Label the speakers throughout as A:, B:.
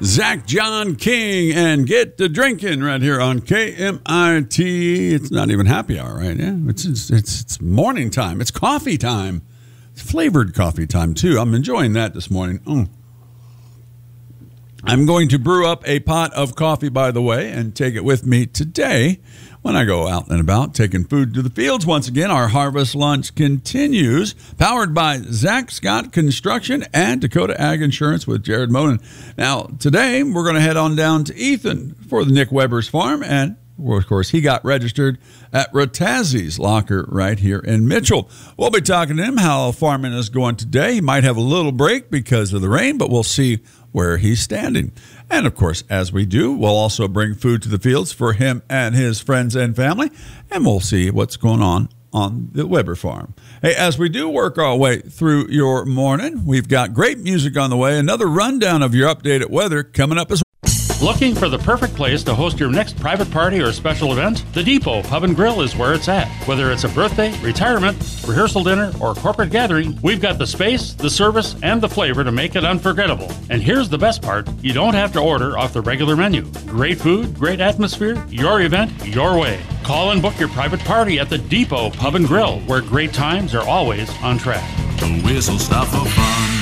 A: Zach John King and Get to Drinking right here on KMIT. It's not even happy hour, right? Yeah, it's morning time. It's coffee time. It's flavored coffee time, too. I'm enjoying that this morning. I'm going to brew up a pot of coffee, by the way, and take it with me today when I go out and about, taking food to the fields. Once again, our harvest lunch continues, powered by Zach Scott Construction and Dakota Ag Insurance with Jared Monin. Now, today, we're going to head on down to Ethan for the Nick Weber's farm, and of course, he got registered at Ratazzi's Locker right here in Mitchell. We'll be talking to him how farming is going today. He might have a little break because of the rain, but we'll see where he's standing. And, of course, as we do, we'll also bring food to the fields for him and his friends and family, and we'll see what's going on the Weber farm. Hey, as we do work our way through your morning, we've got great music on the way, another rundown of your updated weather coming up as well.
B: Looking for the perfect place to host your next private party or special event? The Depot Pub and Grill is where it's at. Whether it's a birthday, retirement, rehearsal dinner, or corporate gathering, we've got the space, the service, and the flavor to make it unforgettable. And here's the best part, you don't have to order off the regular menu. Great food, great atmosphere, your event, your way. Call and book your private party at the Depot Pub and Grill, where great times are always on track.
C: The whistle stop for fun.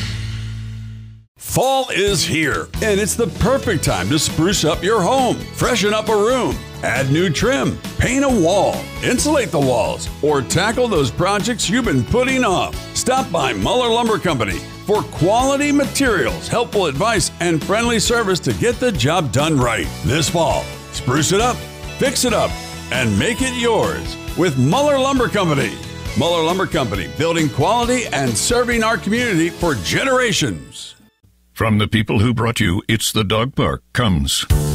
A: Fall is here, and it's the perfect time to spruce up your home, freshen up a room, add new trim, paint a wall, insulate the walls, or tackle those projects you've been putting off. Stop by Muller Lumber Company for quality materials, helpful advice, and friendly service to get the job done right. This fall, spruce it up, fix it up, and make it yours with Muller Lumber Company. Muller Lumber Company, building quality and serving our community for generations.
D: From the people who brought you It's the Dog Park comes